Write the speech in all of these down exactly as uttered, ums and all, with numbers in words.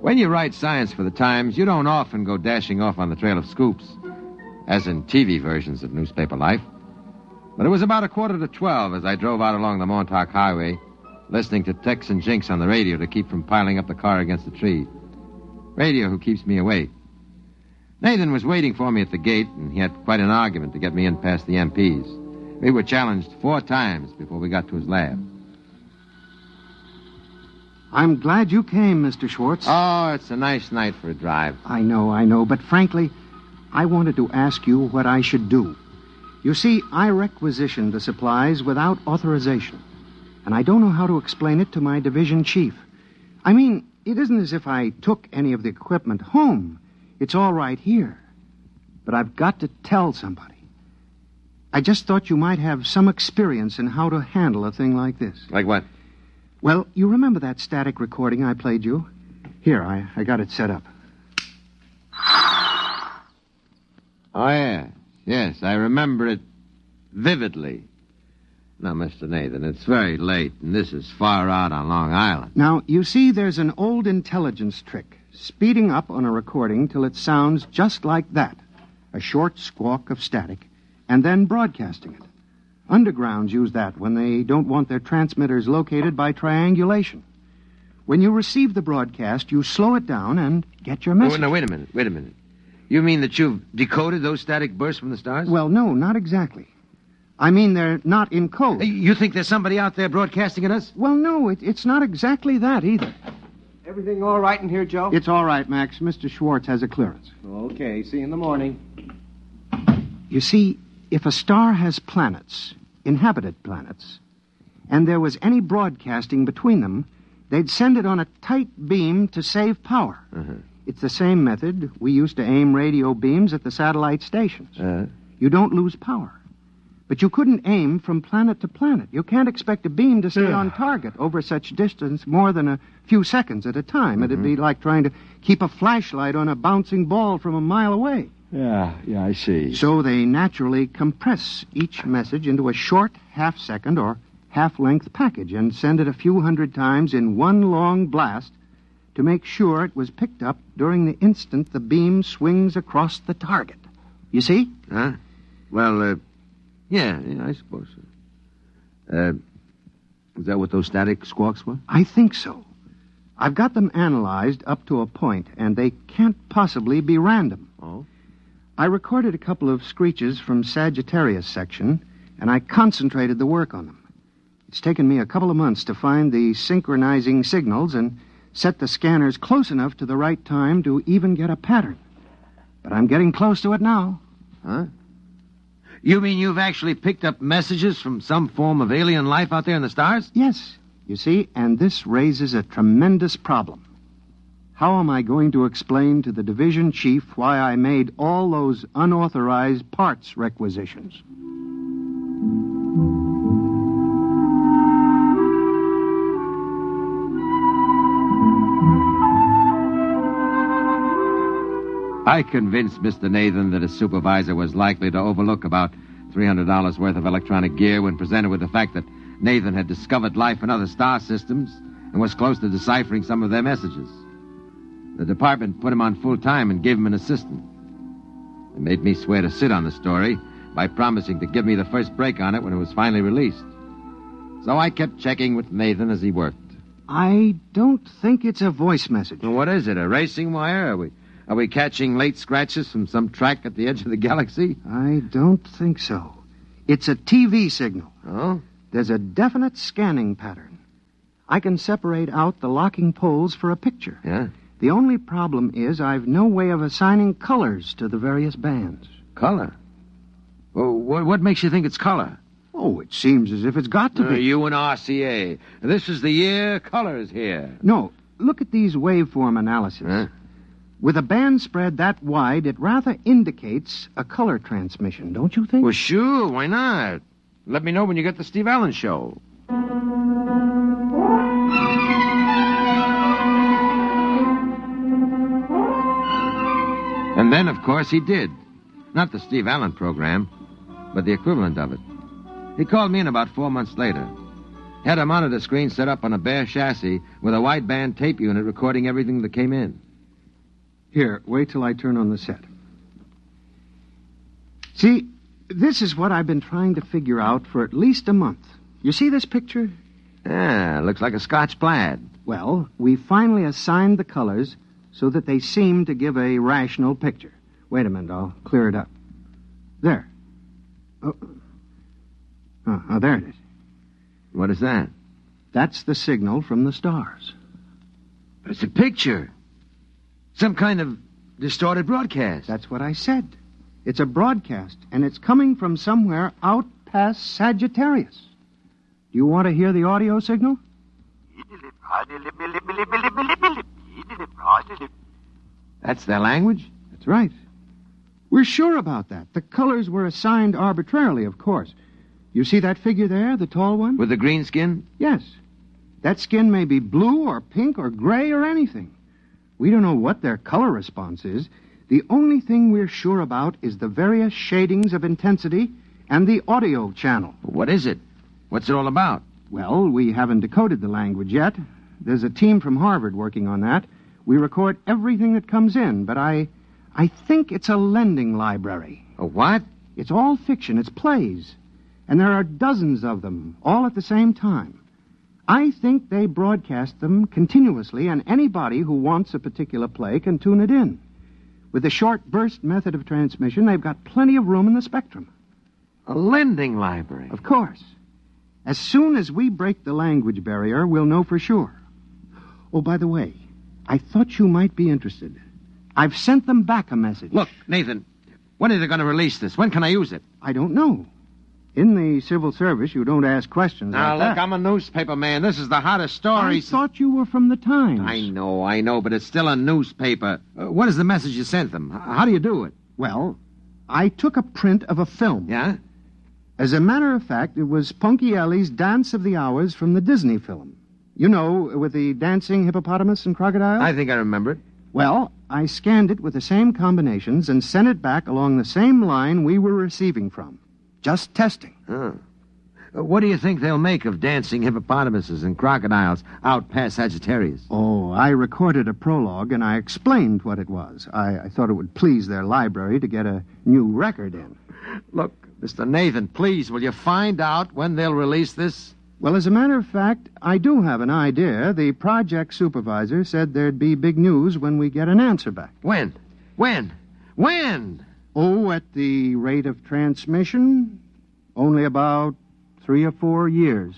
When you write science for the Times, you don't often go dashing off on the trail of scoops, as in T V versions of newspaper life. But it was about a quarter to twelve as I drove out along the Montauk Highway, listening to Tex and Jinx on the radio to keep from piling up the car against a tree. Radio who keeps me awake. Nathan was waiting for me at the gate, and he had quite an argument to get me in past the M Ps. We were challenged four times before we got to his lab. I'm glad you came, Mister Schwartz. Oh, it's a nice night for a drive. I know, I know, but frankly, I wanted to ask you what I should do. You see, I requisitioned the supplies without authorization, and I don't know how to explain it to my division chief. I mean, it isn't as if I took any of the equipment home. It's all right here. But I've got to tell somebody. I just thought you might have some experience in how to handle a thing like this. Like what? Well, you remember that static recording I played you? Here, I, I got it set up. Oh, yeah. Yes, I remember it vividly. Now, Mister Nathan, it's very late, and this is far out on Long Island. Now, you see, there's an old intelligence trick. Speeding up on a recording till it sounds just like that. A short squawk of static, and then broadcasting it. Undergrounds use that when they don't want their transmitters located by triangulation. When you receive the broadcast, you slow it down and get your message. Oh, no, wait a minute, wait a minute. You mean that you've decoded those static bursts from the stars? Well, no, not exactly. I mean, they're not in code. You think there's somebody out there broadcasting at us? Well, no, it, it's not exactly that either. Everything all right in here, Joe? It's all right, Max. Mister Schwartz has a clearance. Okay, see you in the morning. You see, if a star has planets, inhabited planets, and there was any broadcasting between them, they'd send it on a tight beam to save power. Uh-huh. It's the same method we used to aim radio beams at the satellite stations. Uh-huh. You don't lose power. But you couldn't aim from planet to planet. You can't expect a beam to stay on target over such distance more than a few seconds at a time. Mm-hmm. It'd be like trying to keep a flashlight on a bouncing ball from a mile away. Yeah, yeah, I see. So they naturally compress each message into a short half-second or half-length package and send it a few hundred times in one long blast to make sure it was picked up during the instant the beam swings across the target. You see? Huh? Well, uh, yeah, yeah, I suppose so. Uh, is that what those static squawks were? I think so. I've got them analyzed up to a point, and they can't possibly be random. Oh? I recorded a couple of screeches from Sagittarius section, and I concentrated the work on them. It's taken me a couple of months to find the synchronizing signals and set the scanners close enough to the right time to even get a pattern. But I'm getting close to it now. Huh? You mean you've actually picked up messages from some form of alien life out there in the stars? Yes. You see, and this raises a tremendous problem. How am I going to explain to the division chief why I made all those unauthorized parts requisitions? I convinced Mister Nathan that his supervisor was likely to overlook about three hundred dollars worth of electronic gear when presented with the fact that Nathan had discovered life in other star systems and was close to deciphering some of their messages. The department put him on full time and gave him an assistant. They made me swear to sit on the story by promising to give me the first break on it when it was finally released. So I kept checking with Nathan as he worked. I don't think it's a voice message. Well, what is it, a racing wire? Are we... Are we catching late scratches from some track at the edge of the galaxy? I don't think so. It's a T V signal. Oh? There's a definite scanning pattern. I can separate out the locking poles for a picture. Yeah? The only problem is I've no way of assigning colors to the various bands. Color? Well, what, what makes you think it's color? Oh, it seems as if it's got to Uh, be. you and R C A. This is the year color's here. No, look at these waveform analyses. Huh? With a band spread that wide, it rather indicates a color transmission, don't you think? Well, sure, why not? Let me know when you get the Steve Allen show. And then, of course, he did. Not the Steve Allen program, but the equivalent of it. He called me in about four months later. Had a monitor screen set up on a bare chassis with a wideband tape unit recording everything that came in. Here, wait till I turn on the set. See, this is what I've been trying to figure out for at least a month. You see this picture? Ah, looks like a Scotch plaid. Well, we finally assigned the colors so that they seem to give a rational picture. Wait a minute, I'll clear it up. There. Oh, oh, oh there it is. What is that? That's the signal from the stars. But it's a picture. Some kind of distorted broadcast. That's what I said. It's a broadcast, and it's coming from somewhere out past Sagittarius. Do you want to hear the audio signal? That's their language? That's right. We're sure about that. The colors were assigned arbitrarily, of course. You see that figure there, the tall one? With the green skin? Yes. That skin may be blue or pink or gray or anything. We don't know what their color response is. The only thing we're sure about is the various shadings of intensity and the audio channel. What is it? What's it all about? Well, we haven't decoded the language yet. There's a team from Harvard working on that. We record everything that comes in, but I... I think it's a lending library. A what? It's all fiction. It's plays. And there are dozens of them, all at the same time. I think they broadcast them continuously, and anybody who wants a particular play can tune it in. With the short burst method of transmission, they've got plenty of room in the spectrum. A lending library? Of course. As soon as we break the language barrier, we'll know for sure. Oh, by the way, I thought you might be interested. I've sent them back a message. Look, Nathan, when are they going to release this? When can I use it? I don't know. In the civil service, you don't ask questions now, like look, that. I'm a newspaper man. This is the hottest story. I thought you were from the Times. I know, I know, but it's still a newspaper. Uh, what is the message you sent them? H- how do you do it? Well, I took a print of a film. Yeah? As a matter of fact, it was Ponchielli's Dance of the Hours from the Disney film. You know, with the dancing hippopotamus and crocodile? I think I remember it. Well, I scanned it with the same combinations and sent it back along the same line we were receiving from. Just testing. Huh. Uh, what do you think they'll make of dancing hippopotamuses and crocodiles out past Sagittarius? Oh, I recorded a prologue and I explained what it was. I, I thought it would please their library to get a new record in. Look, Mister Nathan, please, will you find out when they'll release this? Well, as a matter of fact, I do have an idea. The project supervisor said there'd be big news when we get an answer back. When? When? When? Oh, at the rate of transmission, only about three or four years.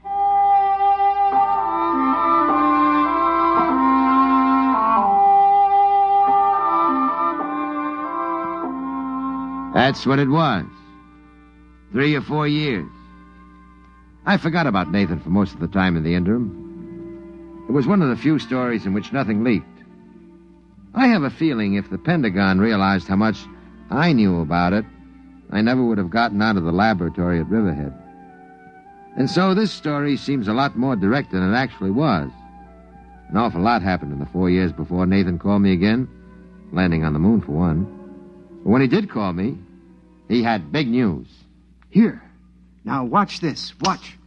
That's what it was. Three or four years. I forgot about Nathan for most of the time in the interim. It was one of the few stories in which nothing leaked. I have a feeling if the Pentagon realized how much I knew about it, I never would have gotten out of the laboratory at Riverhead. And so this story seems a lot more direct than it actually was. An awful lot happened in the four years before Nathan called me again, landing on the moon for one. But when he did call me, he had big news. Here. Now watch this. Watch.